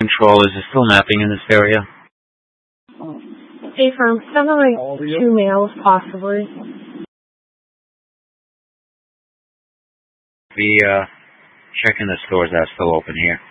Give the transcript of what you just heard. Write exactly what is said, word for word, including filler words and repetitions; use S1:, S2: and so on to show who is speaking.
S1: Control, is there still mapping in this area?
S2: Hey, firm, something like two males, possibly.
S1: Be uh, checking the stores that are still open here.